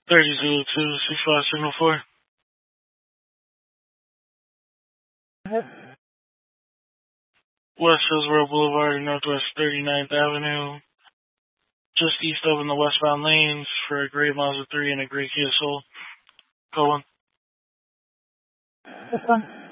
3002, 65 Signal 4. West Hillsborough Boulevard, Northwest 39th Avenue. Just east of in the westbound lanes for a gray Mazda 3 and a gray Kia Soul. Go on. This one.